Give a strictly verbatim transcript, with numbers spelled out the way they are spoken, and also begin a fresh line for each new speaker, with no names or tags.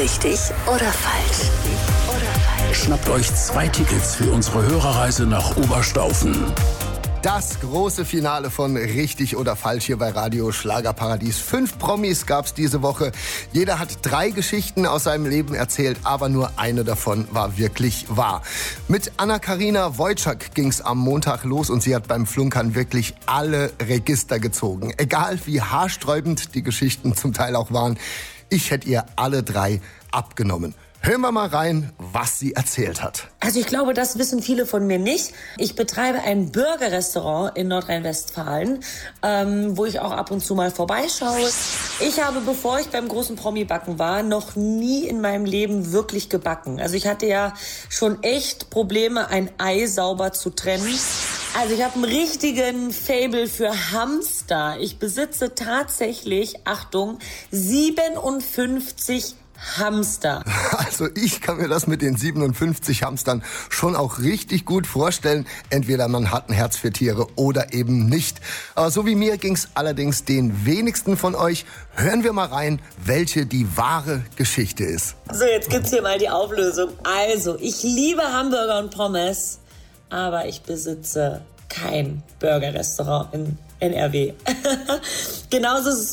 Richtig oder falsch? Oder falsch?
Schnappt euch zwei Tickets für unsere Hörerreise nach Oberstaufen.
Das große Finale von Richtig oder Falsch hier bei Radio Schlagerparadies. Fünf Promis gab's diese Woche. Jeder hat drei Geschichten aus seinem Leben erzählt, aber nur eine davon war wirklich wahr. Mit Anna-Karina Wojcik ging's am Montag los und sie hat beim Flunkern wirklich alle Register gezogen. Egal wie haarsträubend die Geschichten zum Teil auch waren, ich hätte ihr alle drei abgenommen. Hören wir mal rein, was sie erzählt hat.
Also ich glaube, das wissen viele von mir nicht. Ich betreibe ein Burgerrestaurant in Nordrhein-Westfalen, ähm, wo ich auch ab und zu mal vorbeischaue. Ich habe, bevor ich beim großen Promi-Backen war, noch nie in meinem Leben wirklich gebacken. Also ich hatte ja schon echt Probleme, ein Ei sauber zu trennen. Also ich habe einen richtigen Faible für Hamster. Ich besitze tatsächlich, Achtung, siebenundfünfzig Hamster.
Also ich kann mir das mit den siebenundfünfzig Hamstern schon auch richtig gut vorstellen. Entweder man hat ein Herz für Tiere oder eben nicht. Aber so wie mir ging's allerdings den wenigsten von euch. Hören wir mal rein, welche die wahre Geschichte ist.
So, jetzt gibt's hier mal die Auflösung. Also, ich liebe Hamburger und Pommes, aber ich besitze kein Burgerrestaurant in N R W. Genauso ist es